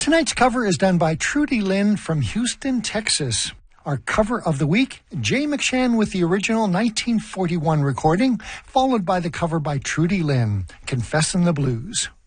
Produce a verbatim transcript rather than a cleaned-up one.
Tonight's cover is done by Trudy Lynn from Houston, Texas. Our cover of the week, Jay McShann with the original nineteen forty-one recording, followed by the cover by Trudy Lynn, Confessin' the Blues.